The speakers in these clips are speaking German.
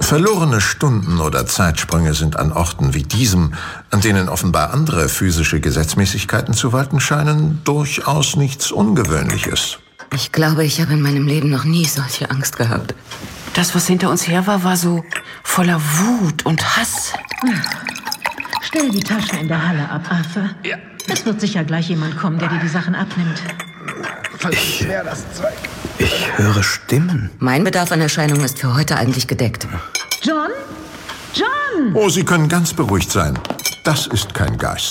Verlorene Stunden oder Zeitsprünge sind an Orten wie diesem, an denen offenbar andere physische Gesetzmäßigkeiten zu walten scheinen, durchaus nichts Ungewöhnliches. Ich glaube, ich habe in meinem Leben noch nie solche Angst gehabt. Das, was hinter uns her war, war so voller Wut und Hass. Stell die Taschen in der Halle ab, Arthur. Ja. Es wird sicher gleich jemand kommen, der dir die Sachen abnimmt. Ich höre Stimmen. Mein Bedarf an Erscheinungen ist für heute eigentlich gedeckt. John? John! Oh, Sie können ganz beruhigt sein. Das ist kein Geist.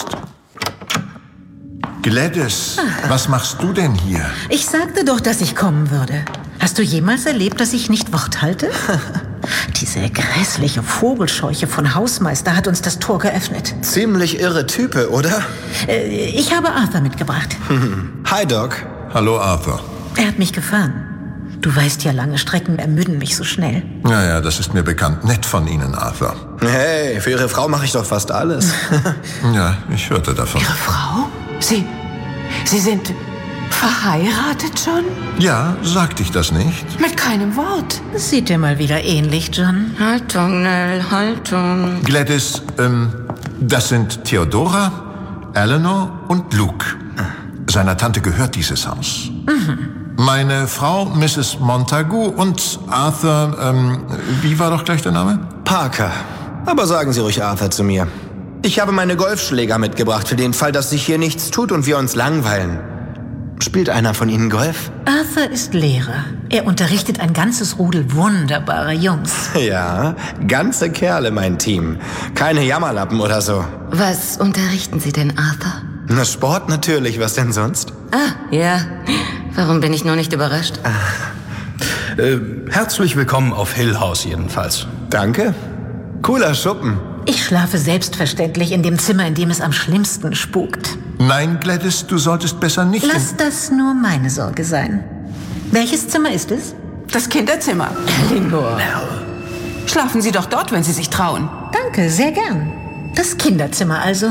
Gladys, was machst du denn hier? Ich sagte doch, dass ich kommen würde. Hast du jemals erlebt, dass ich nicht Wort halte? Diese grässliche Vogelscheuche von Hausmeister hat uns das Tor geöffnet. Ziemlich irre Type, oder? Ich habe Arthur mitgebracht. Hi, Doc. Hallo, Arthur. Er hat mich gefahren. Du weißt ja, lange Strecken ermüden mich so schnell. Ja, das ist mir bekannt. Nett von Ihnen, Arthur. Hey, für Ihre Frau mache ich doch fast alles. Ja, ich hörte davon. Ihre Frau? Sie sind verheiratet schon? Ja, sagte ich das nicht? Mit keinem Wort. Das sieht dir mal wieder ähnlich, John. Haltung, Nell, Haltung. Gladys, das sind Theodora, Eleanor und Luke. Seiner Tante gehört dieses Haus. Meine Frau, Mrs. Montagu, und Arthur, wie war doch gleich der Name? Parker. Aber sagen Sie ruhig Arthur zu mir. Ich habe meine Golfschläger mitgebracht für den Fall, dass sich hier nichts tut und wir uns langweilen. Spielt einer von Ihnen Golf? Arthur ist Lehrer. Er unterrichtet ein ganzes Rudel wunderbarer Jungs. Ja, ganze Kerle, mein Team. Keine Jammerlappen oder so. Was unterrichten Sie denn, Arthur? Na, Sport natürlich, was denn sonst? Ja. Warum bin ich nur nicht überrascht? Herzlich willkommen auf Hill House jedenfalls. Danke. Cooler Schuppen. Ich schlafe selbstverständlich in dem Zimmer, in dem es am schlimmsten spukt. Nein, Gladys, du solltest besser nicht... Lass das nur meine Sorge sein. Welches Zimmer ist es? Das Kinderzimmer. Lingor. Schlafen Sie doch dort, wenn Sie sich trauen. Danke, sehr gern. Das Kinderzimmer also.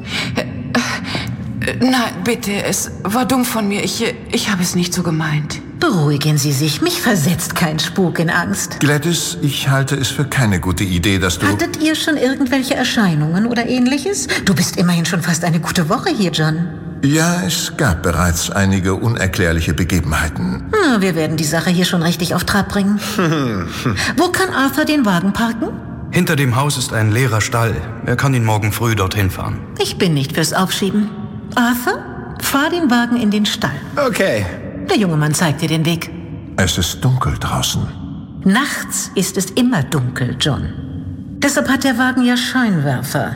Nein, bitte, es war dumm von mir. Ich habe es nicht so gemeint. Beruhigen Sie sich, mich versetzt kein Spuk in Angst. Gladys, ich halte es für keine gute Idee, dass du... Hattet ihr schon irgendwelche Erscheinungen oder ähnliches? Du bist immerhin schon fast eine gute Woche hier, John. Ja, es gab bereits einige unerklärliche Begebenheiten. Na, wir werden die Sache hier schon richtig auf Trab bringen. Wo kann Arthur den Wagen parken? Hinter dem Haus ist ein leerer Stall. Er kann ihn morgen früh dorthin fahren. Ich bin nicht fürs Aufschieben. Arthur, fahr den Wagen in den Stall. Okay. Der junge Mann zeigt dir den Weg. Es ist dunkel draußen. Nachts ist es immer dunkel, John. Deshalb hat der Wagen ja Scheinwerfer.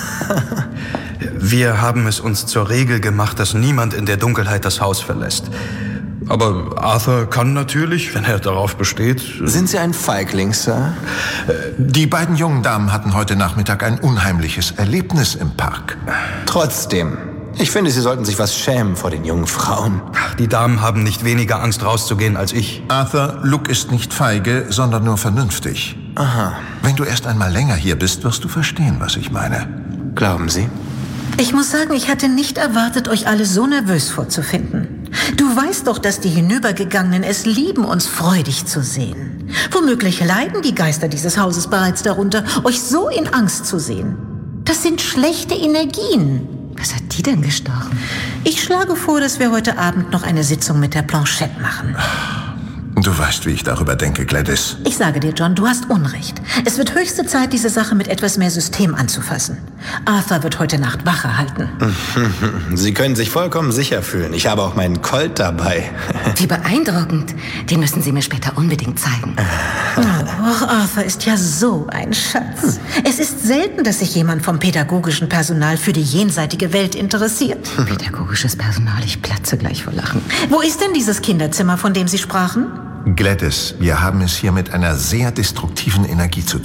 Wir haben es uns zur Regel gemacht, dass niemand in der Dunkelheit das Haus verlässt. Aber Arthur kann natürlich, wenn er darauf besteht... Sind Sie ein Feigling, Sir? Die beiden jungen Damen hatten heute Nachmittag ein unheimliches Erlebnis im Park. Trotzdem. Ich finde, Sie sollten sich was schämen vor den jungen Frauen. Die Damen haben nicht weniger Angst, rauszugehen als ich. Arthur, Luke ist nicht feige, sondern nur vernünftig. Aha. Wenn du erst einmal länger hier bist, wirst du verstehen, was ich meine. Glauben Sie? Ich muss sagen, ich hatte nicht erwartet, euch alle so nervös vorzufinden. Du weißt doch, dass die Hinübergegangenen es lieben, uns freudig zu sehen. Womöglich leiden die Geister dieses Hauses bereits darunter, euch so in Angst zu sehen. Das sind schlechte Energien. Was hat die denn gestochen? Ich schlage vor, dass wir heute Abend noch eine Sitzung mit der Planchette machen. Du weißt, wie ich darüber denke, Gladys. Ich sage dir, John, du hast Unrecht. Es wird höchste Zeit, diese Sache mit etwas mehr System anzufassen. Arthur wird heute Nacht Wache halten. Sie können sich vollkommen sicher fühlen. Ich habe auch meinen Colt dabei. Wie beeindruckend. Den müssen Sie mir später unbedingt zeigen. Oh, Arthur ist ja so ein Schatz. Es ist selten, dass sich jemand vom pädagogischen Personal für die jenseitige Welt interessiert. Pädagogisches Personal, ich platze gleich vor Lachen. Wo ist denn dieses Kinderzimmer, von dem Sie sprachen? Gladys, wir haben es hier mit einer sehr destruktiven Energie zu tun.